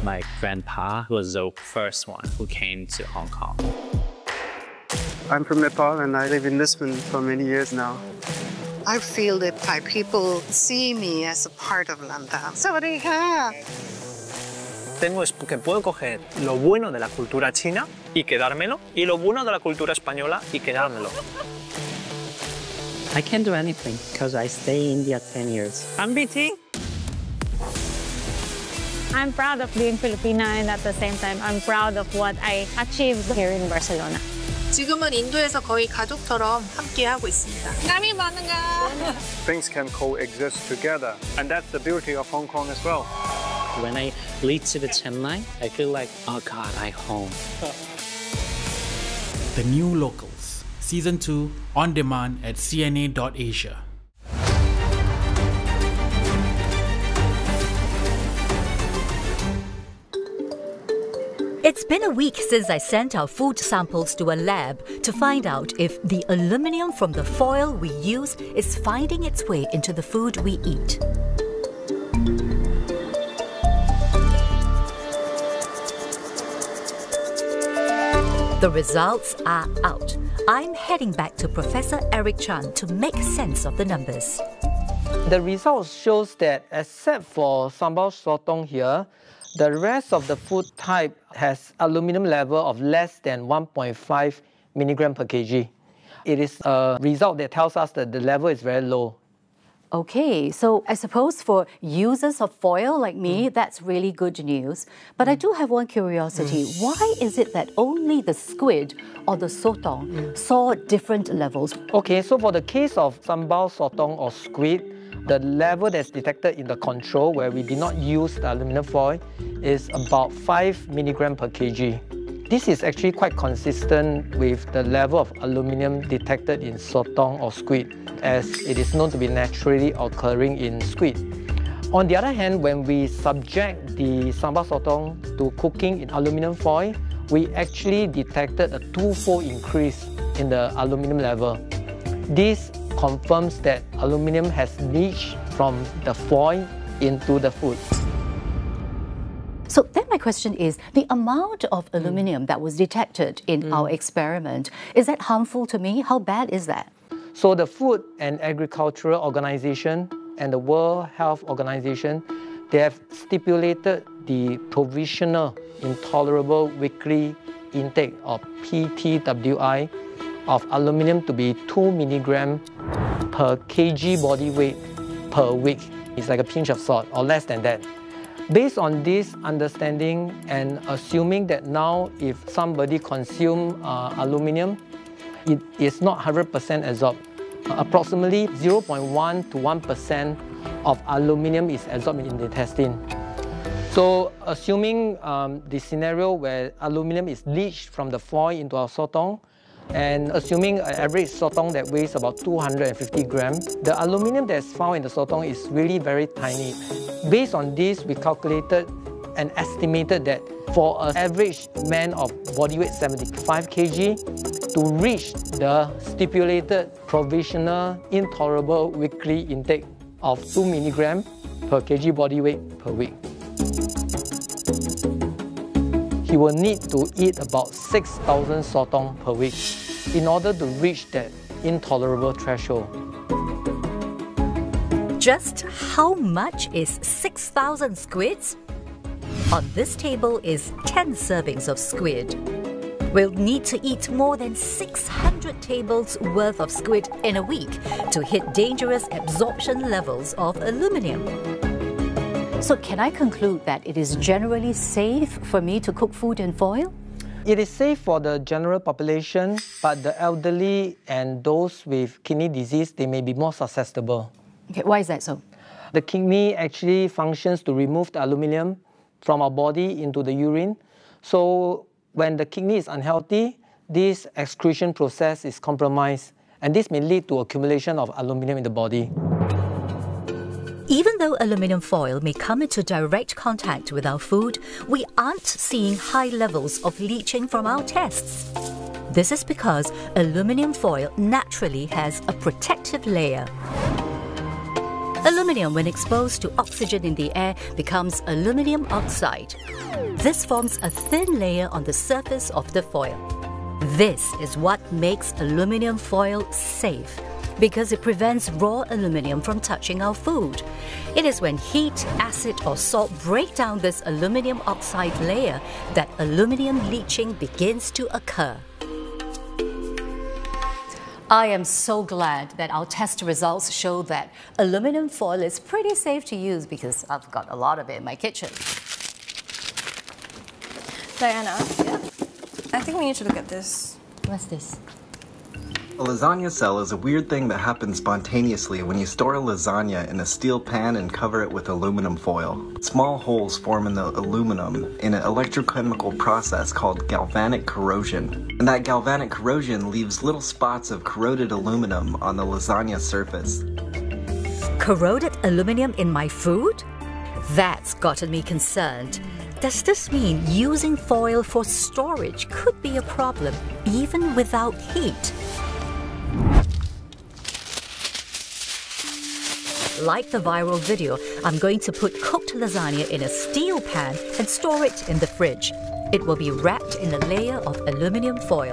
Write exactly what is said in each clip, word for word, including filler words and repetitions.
my grandpa was the first one who came to Hong Kong. I'm from Nepal and I live in Lisbon for many years now. I feel that Thai people see me as a part of Lantau. Sawadee-ka! Tengo es que puedo coger lo bueno de la cultura china y quedármelo, y lo bueno de la cultura española y quedármelo. I can't do anything because I stay in India ten years. I'm B T. I'm proud of being Filipina, and at the same time, I'm proud of what I achieved here in Barcelona. 지금은 인도에서 거의 가족처럼 함께 하고 있습니다. Kami bangga! Things can coexist together, and that's the beauty of Hong Kong as well. When I lead to the Chennai, I feel like, oh God, I'm home. The New Locals, Season two, on demand at C N A dot asia. It's been a week since I sent our food samples to a lab to find out if the aluminium from the foil we use is finding its way into the food we eat. The results are out. I'm heading back to Professor Eric Chan to make sense of the numbers. The results shows that except for sambal sotong here, the rest of the food type has aluminum level of less than one point five milligram per kg. It is a result that tells us that the level is very low. Okay, so I suppose for users of foil like me, mm. that's really good news. But mm. I do have one curiosity. Mm. Why is it that only the squid or the sotong mm. saw different levels? Okay, so for the case of sambal sotong or squid, the level that's detected in the control, where we did not use the aluminum foil, is about five milligram per kg. This is actually quite consistent with the level of aluminum detected in sotong or squid, as it is known to be naturally occurring in squid. On the other hand, when we subject the sambal sotong to cooking in aluminum foil, we actually detected a twofold increase in the aluminum level. This confirms that aluminum has leached from the foil into the food. So then my question is, the amount of aluminium mm. that was detected in mm. our experiment, is that harmful to me? How bad is that? So the Food and Agricultural Organization and the World Health Organization, they have stipulated the provisional intolerable weekly intake, or P T W I, of aluminum to be two milligram per kg body weight per week. It's like a pinch of salt, or less than that. Based on this understanding and assuming that now if somebody consumes uh, aluminum, it is not one hundred percent absorbed. Uh, approximately zero point one to one percent of aluminum is absorbed in the intestine. So assuming um, the scenario where aluminum is leached from the foil into our sotong, and assuming an average sotong that weighs about two hundred fifty grams, the aluminum that's found in the sotong is really very tiny. Based on this, we calculated and estimated that for an average man of body weight seventy-five kilograms, to reach the stipulated provisional intolerable weekly intake of two milligrams per kg body weight per week, he will need to eat about six thousand sotong per week in order to reach that intolerable threshold. Just how much is six thousand squids? On this table is ten servings of squid. We'll need to eat more than six hundred tables worth of squid in a week to hit dangerous absorption levels of aluminium. So can I conclude that it is generally safe for me to cook food in foil? It is safe for the general population, but the elderly and those with kidney disease, they may be more susceptible. Okay, why is that so? The kidney actually functions to remove the aluminum from our body into the urine. So when the kidney is unhealthy, this excretion process is compromised, and this may lead to accumulation of aluminum in the body. Even though aluminum foil may come into direct contact with our food, we aren't seeing high levels of leaching from our tests. This is because aluminum foil naturally has a protective layer. Aluminium, when exposed to oxygen in the air, becomes aluminium oxide. This forms a thin layer on the surface of the foil. This is what makes aluminium foil safe, because it prevents raw aluminium from touching our food. It is when heat, acid or salt break down this aluminium oxide layer that aluminium leaching begins to occur. I am so glad that our test results show that aluminum foil is pretty safe to use because I've got a lot of it in my kitchen. Diana, yeah. I think we need to look at this. What's this? A lasagna cell is a weird thing that happens spontaneously when you store a lasagna in a steel pan and cover it with aluminum foil. Small holes form in the aluminum in an electrochemical process called galvanic corrosion. And that galvanic corrosion leaves little spots of corroded aluminum on the lasagna surface. Corroded aluminum in my food? That's gotten me concerned. Does this mean using foil for storage could be a problem, even without heat? Like the viral video, I'm going to put cooked lasagna in a steel pan and store it in the fridge. It will be wrapped in a layer of aluminum foil.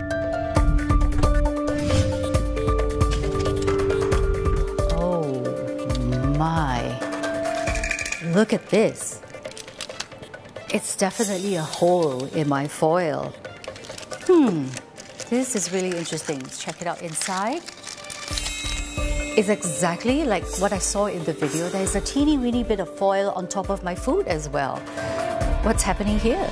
Oh my. Look at this. It's definitely a hole in my foil. Hmm, this is really interesting. Let's check it out inside. It's exactly like what I saw in the video. There's a teeny weeny bit of foil on top of my food as well. What's happening here?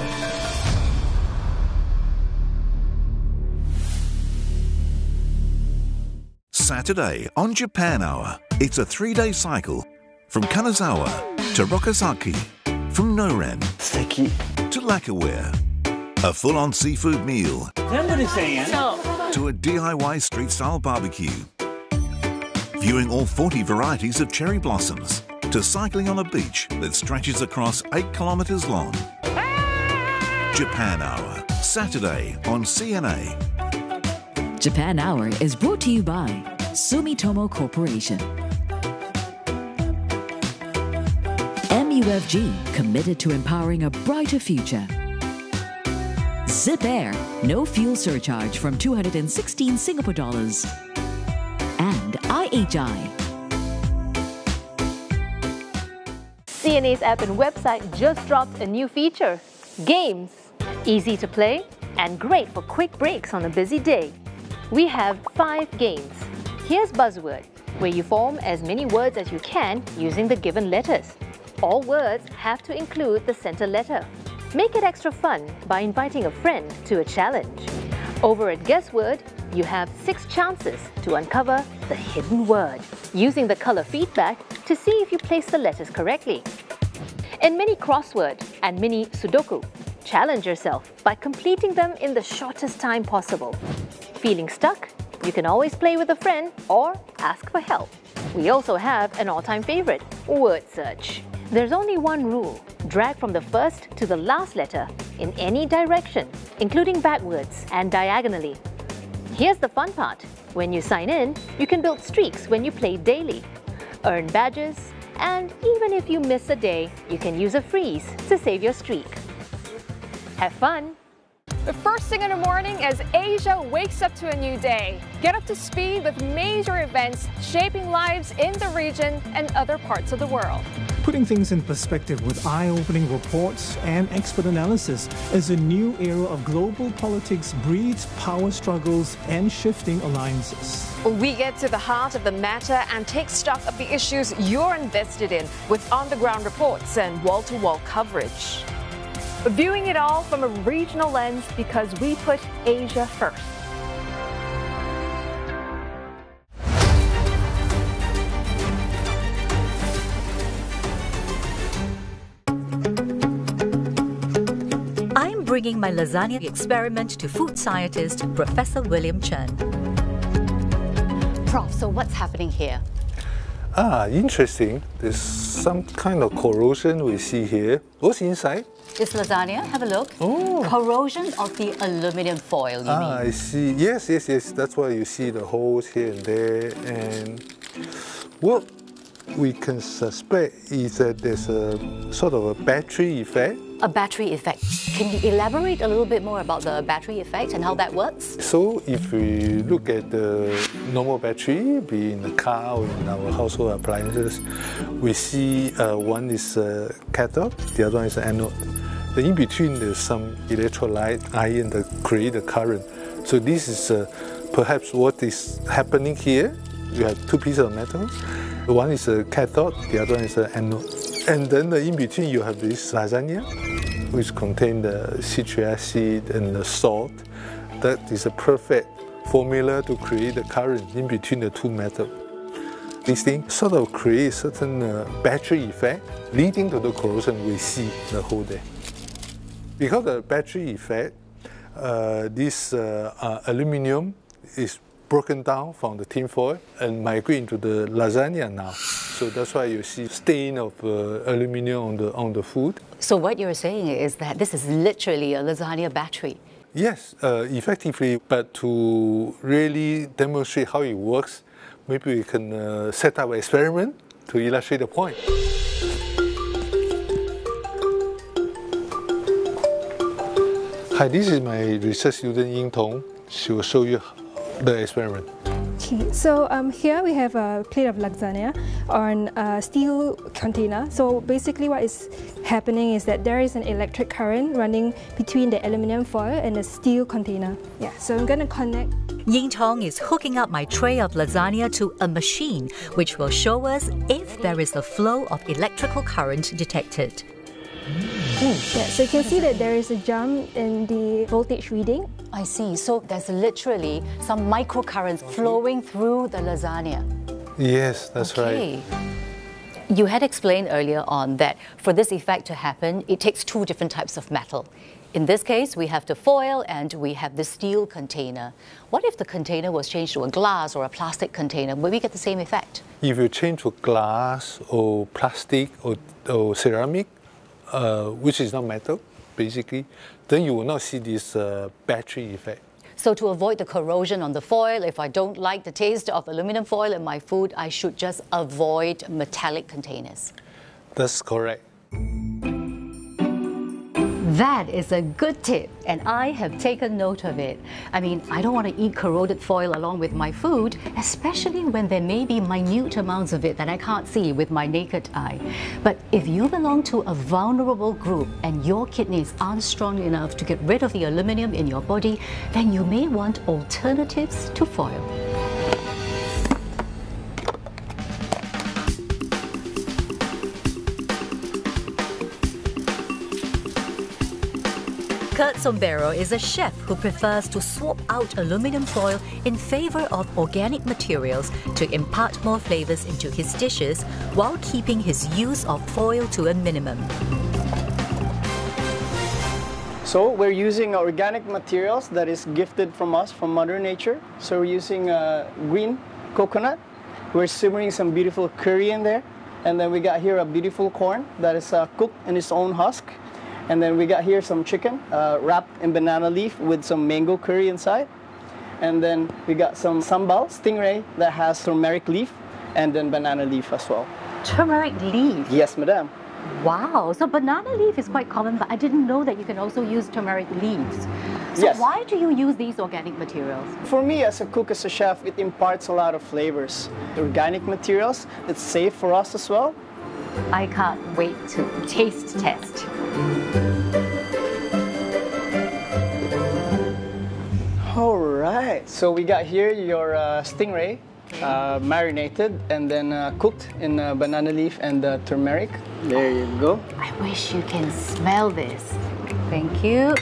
Saturday on Japan Hour. It's a three-day cycle from Kanazawa to Rokasaki, from Noren to Lakaware. A full-on seafood meal to a D I Y street-style barbecue. Viewing all forty varieties of cherry blossoms to cycling on a beach that stretches across eight kilometres long. Japan Hour, Saturday on C N A. Japan Hour is brought to you by Sumitomo Corporation. M U F G, committed to empowering a brighter future. Zip Air, no fuel surcharge from two hundred sixteen Singapore dollars. And I H I. C N A's app and website just dropped a new feature, Games. Easy to play and great for quick breaks on a busy day. We have five games. Here's Buzzword, where you form as many words as you can using the given letters. All words have to include the center letter. Make it extra fun by inviting a friend to a challenge. Over at Guessword, you have six chances to uncover the hidden word, using the color feedback to see if you place the letters correctly. In Mini Crossword and Mini Sudoku, challenge yourself by completing them in the shortest time possible. Feeling stuck? You can always play with a friend or ask for help. We also have an all-time favorite, Word Search. There's only one rule. Drag from the first to the last letter in any direction, including backwards and diagonally. Here's the fun part. When you sign in, you can build streaks when you play daily, earn badges, and even if you miss a day, you can use a freeze to save your streak. Have fun! The first thing in the morning as Asia wakes up to a new day. Get up to speed with major events shaping lives in the region and other parts of the world. Putting things in perspective with eye-opening reports and expert analysis as a new era of global politics breeds power struggles and shifting alliances. We get to the heart of the matter and take stock of the issues you're invested in with on-the-ground reports and wall-to-wall coverage. Viewing it all from a regional lens because we put Asia first. I'm bringing my lasagna experiment to food scientist Professor William Chen. Prof, so what's happening here? Ah, interesting. There's some kind of corrosion we see here. What's inside? This lasagna, have a look. Oh. Corrosion of the aluminum foil, you ah, mean? I see. Yes, yes, yes. That's why you see the holes here and there. And, well, we can suspect is that there's a sort of a battery effect. A battery effect. Can you elaborate a little bit more about the battery effect and how that works? So if we look at the normal battery, be in the car or in our household appliances, we see uh, one is a cathode, the other one is an anode. The in between there's some electrolyte ion that create a current. So this is uh, perhaps what is happening here. You have two pieces of metal. One is a cathode, the other one is an anode. And then the in between you have this lasagna, which contains the citric acid and the salt. That is a perfect formula to create the current in between the two metals. This thing sort of creates certain uh, battery effect, leading to the corrosion we see the whole day. Because of the battery effect, uh, this uh, uh, aluminum is broken down from the tin foil and migrate into the lasagna now. So that's why you see stain of uh, aluminum on the, on the food. So what you're saying is that this is literally a lasagna battery? Yes, uh, effectively, but to really demonstrate how it works, maybe we can uh, set up an experiment to illustrate the point. Hi, this is my research student Ying Tong. She will show you the experiment. Okay, so um, here we have a plate of lasagna on a steel container. So basically what is happening is that there is an electric current running between the aluminum foil and the steel container. Yeah, so I'm going to connect. Ying Tong is hooking up my tray of lasagna to a machine which will show us if there is a flow of electrical current detected. Yeah, so you can see that there is a jump in the voltage reading. I see. So there's literally some microcurrents flowing through the lasagna. Yes, that's okay. right. You had explained earlier on that for this effect to happen, it takes two different types of metal. In this case, we have the foil and we have the steel container. What if the container was changed to a glass or a plastic container? Will we get the same effect? If you change to glass or plastic or, or ceramic, Uh, which is not metal, basically, then you will not see this uh, battery effect. So to avoid the corrosion on the foil, if I don't like the taste of aluminum foil in my food, I should just avoid metallic containers. That's correct. That is a good tip, and I have taken note of it. I mean, I don't want to eat corroded foil along with my food, especially when there may be minute amounts of it that I can't see with my naked eye. But if you belong to a vulnerable group and your kidneys aren't strong enough to get rid of the aluminum in your body, then you may want alternatives to foil. Kurt Sombero is a chef who prefers to swap out aluminum foil in favor of organic materials to impart more flavors into his dishes while keeping his use of foil to a minimum. So we're using organic materials that is gifted from us, from Mother Nature. So we're using uh, green coconut. We're simmering some beautiful curry in there. And then we got here a beautiful corn that is uh, cooked in its own husk. And then we got here some chicken uh, wrapped in banana leaf with some mango curry inside. And then we got some sambal stingray that has turmeric leaf and then banana leaf as well. Turmeric leaf? Yes, madam. Wow, so banana leaf is quite common, but I didn't know that you can also use turmeric leaves. So yes. Why do you use these organic materials? For me, as a cook, as a chef, it imparts a lot of flavors. The organic materials, it's safe for us as well. I can't wait to taste test. All right, so we got here your uh, stingray, uh, marinated and then uh, cooked in uh, banana leaf and uh, turmeric. There you go. I wish you can smell this. Thank you.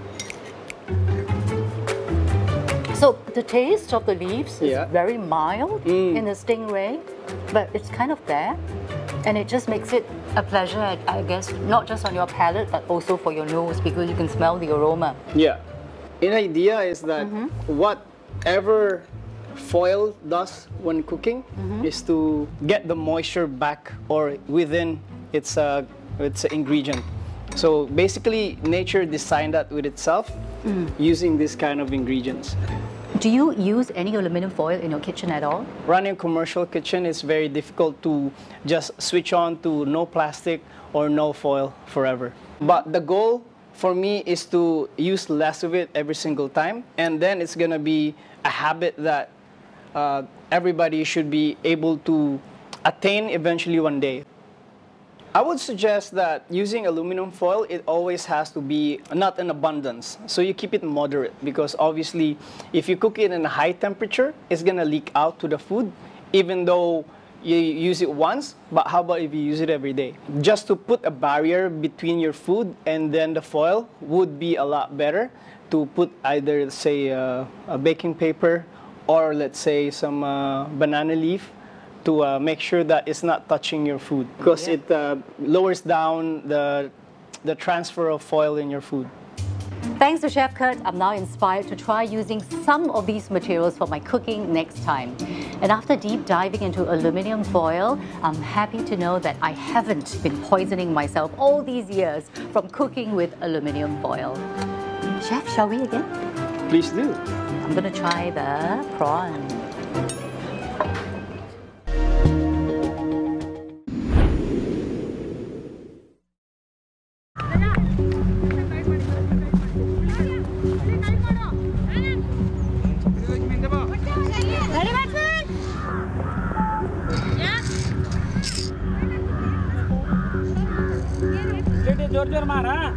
So the taste of the leaves is yeah. very mild mm. in the stingray, but it's kind of there. And it just makes it a pleasure, I guess, not just on your palate, but also for your nose, because you can smell the aroma. Yeah. An idea is that mm-hmm. whatever foil does when cooking mm-hmm. is to get the moisture back or within its, uh, its ingredient. So basically, nature designed that with itself mm. using this kind of ingredients. Do you use any aluminum foil in your kitchen at all? Running a commercial kitchen is very difficult to just switch on to no plastic or no foil forever. But the goal for me is to use less of it every single time, and then it's gonna be a habit that uh, everybody should be able to attain eventually one day. I would suggest that using aluminum foil, it always has to be not in abundance. So you keep it moderate, because obviously if you cook it in a high temperature, it's gonna leak out to the food, even though you use it once. But how about if you use it every day? Just to put a barrier between your food and then the foil would be a lot better to put either, say, uh, a baking paper or let's say some uh, banana leaf to uh, make sure that it's not touching your food, because yeah. it uh, lowers down the, the transfer of foil in your food. Thanks to Chef Kurt, I'm now inspired to try using some of these materials for my cooking next time. And after deep diving into aluminum foil, I'm happy to know that I haven't been poisoning myself all these years from cooking with aluminum foil. Chef, shall we again? Please do. I'm going to try the prawn. जोर-जोर मार हां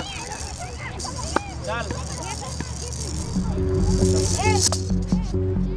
चल चल